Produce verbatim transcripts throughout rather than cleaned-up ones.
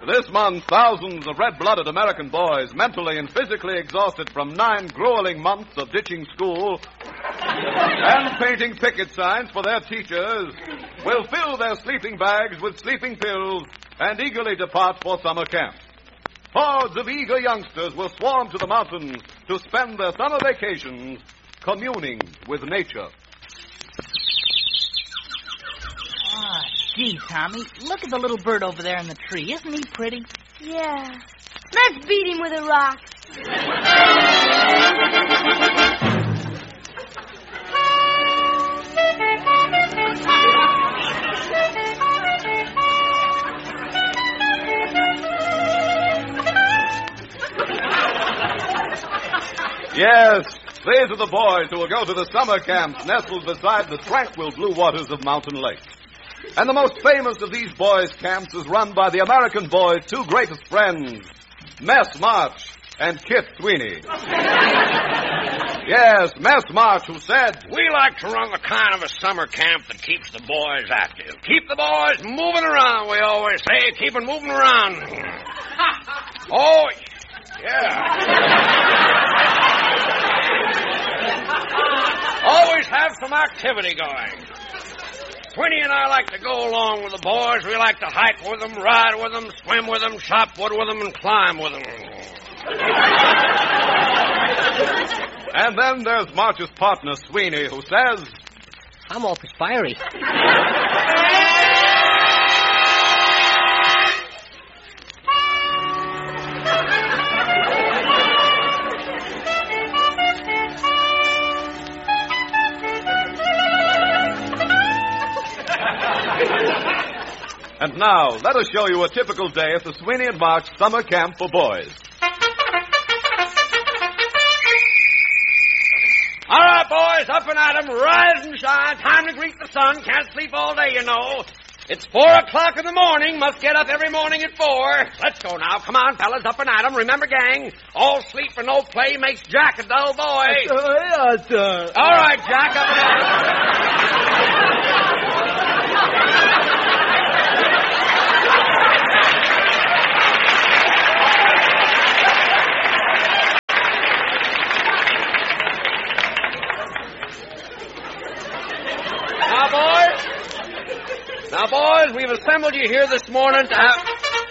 This month, thousands of red-blooded American boys, mentally and physically exhausted from nine grueling months of ditching school and painting picket signs for their teachers, will fill their sleeping bags with sleeping pills and eagerly depart for summer camp. Hordes of eager youngsters will swarm to the mountains to spend their summer vacations communing with nature. Ah, gee, Tommy, look at the little bird over there in the tree. Isn't he pretty? Yeah. Let's beat him with a rock. Yes, these are the boys who will go to the summer camps nestled beside the tranquil blue waters of Mountain Lake. And the most famous of these boys' camps is run by the American boys' two greatest friends, Mess March and Kit Sweeney. Yes, Mess March, who said, "We like to run the kind of a summer camp that keeps the boys active. Keep the boys moving around, we always say. Keep them moving around." Oh, yeah. Always have some activity going. Sweeney and I like to go along with the boys. We like to hike with them, ride with them, swim with them, chop wood with them, and climb with them. And then there's March's partner, Sweeney, who says, "I'm all perspiry." And now, let us show you a typical day at the Sweeney and March summer camp for boys. All right, boys, up and at 'em. Rise and shine. Time to greet the sun. Can't sleep all day, you know. It's four o'clock in the morning. Must get up every morning at four. Let's go now. Come on, fellas, up and at 'em. Remember, gang, all sleep for no play makes Jack a dull boy. Uh, yeah, sir. All right, Jack, up and at 'em. Now, boys, now, boys, we've assembled you here this morning to have...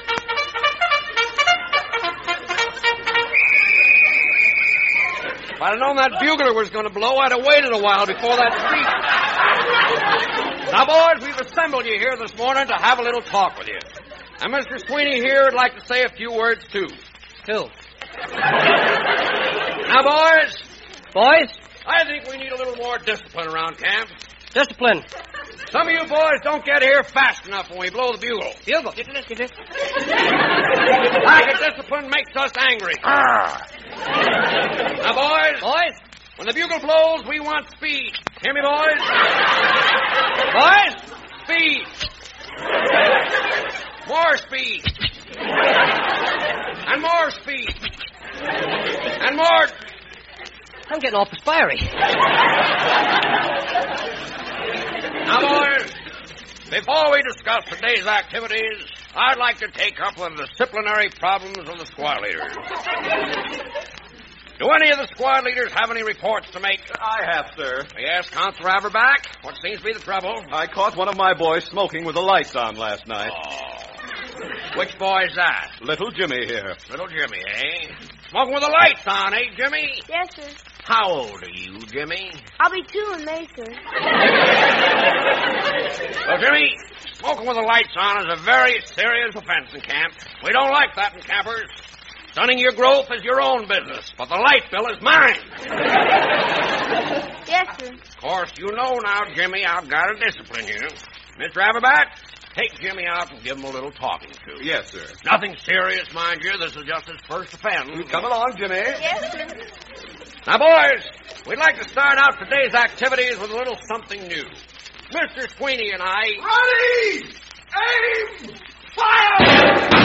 If I'd have known that bugler was going to blow, I'd have waited a while before that speech. Now, boys, we've assembled you here this morning to have a little talk with you. And Mister Sweeney here would like to say a few words, too. Two. Now, boys, Boys, I think we need a little more discipline around camp. discipline. Some of you boys don't get here fast enough when we blow the bugle. Bugle. Get it, get it. Lack of discipline makes us angry. Now, boys, Boys, when the bugle blows, we want speed. Hear me, boys? boys, Speed. More speed. And more speed. And more... I'm getting all perspiry. Now, boys, before we discuss today's activities, I'd like to take up the disciplinary problems of the squad leaders. Do any of the squad leaders have any reports to make? I have, sir. Yes, Constable Averback. What seems to be the trouble? I caught one of my boys smoking with the lights on last night. Oh. Which boy's that? Little Jimmy here. Little Jimmy, eh? Smoking with the lights on, eh, Jimmy? Yes, sir. How old are you, Jimmy? I'll be two in May, sir. Well, Jimmy, smoking with the lights on is a very serious offense in camp. We don't like that in campers. Stunning your growth is your own business, but the light bill is mine. Yes, sir. Of course, you know now, Jimmy, I've got to discipline you. Mister Averback, take Jimmy out and give him a little talking to. Yes, sir. Nothing serious, mind you. This is just his first offense. Come along, Jimmy. Yes, sir. Now, boys, we'd like to start out today's activities with a little something new. Mister Sweeney and I... Ready! Aim! Fire!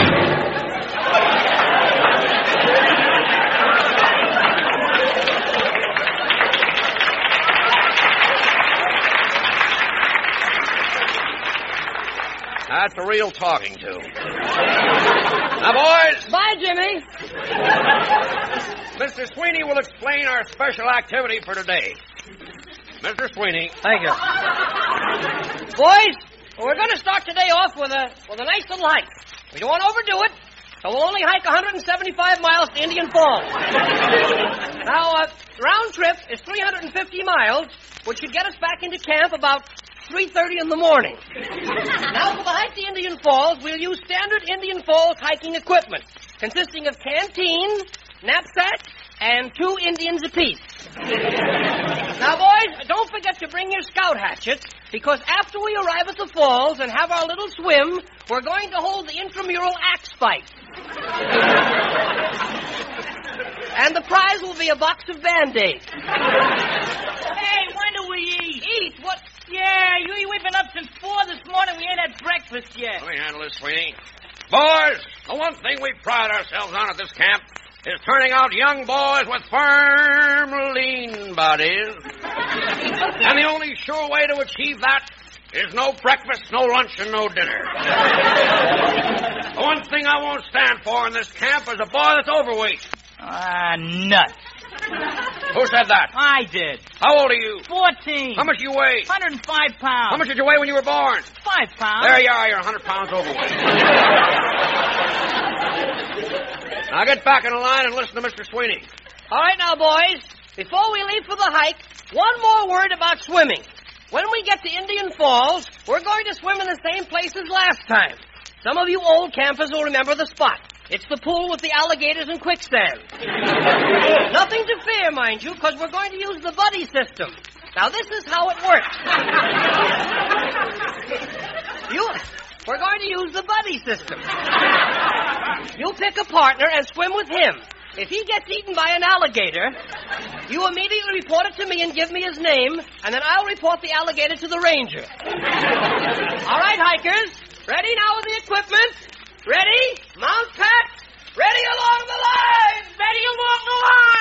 That's a real talking to. Now, boys. Bye, Jimmy. Mister Sweeney will explain our special activity for today. Mister Sweeney. Thank you. Boys, we're going to start today off with a with a nice little hike. We don't want to overdo it, so we'll only hike one hundred seventy-five miles to Indian Falls. Now, uh, round trip is three hundred fifty miles, which should get us back into camp about three thirty in the morning. Now, for the hike to Indian Falls, we'll use standard Indian Falls hiking equipment, consisting of canteen, knapsack, and two Indians apiece. Now, boys, don't forget to bring your scout hatchets, because after we arrive at the falls and have our little swim, we're going to hold the intramural axe fight. And the prize will be a box of Band-Aids. Hey, when do we eat? Eat? What? Yeah, you, we've been up since four this morning. We ain't had breakfast yet. Let me handle this, Sweeney. Boys, the one thing we pride ourselves on at this camp is turning out young boys with firm, lean bodies. And the only sure way to achieve that is no breakfast, no lunch, and no dinner. The one thing I won't stand for in this camp is a boy that's overweight. Ah, nuts. Who said that? I did. How old are you? Fourteen. How much do you weigh? one hundred five pounds. How much did you weigh when you were born? Five pounds. There you are, you're one hundred pounds overweight. Now get back in the line and listen to Mister Sweeney. All right, now, boys, before we leave for the hike, one more word about swimming. When we get to Indian Falls, we're going to swim in the same place as last time. Some of you old campers will remember the spot. It's the pool with the alligators and quicksand. Nothing to fear, mind you, because we're going to use the buddy system. Now, this is how it works. you, we're going to use the buddy system. You pick a partner and swim with him. If he gets eaten by an alligator, you immediately report it to me and give me his name, and then I'll report the alligator to the ranger. All right, hikers, ready now with the equipment? Ready? Mount pat. Ready along the line. Ready along the line.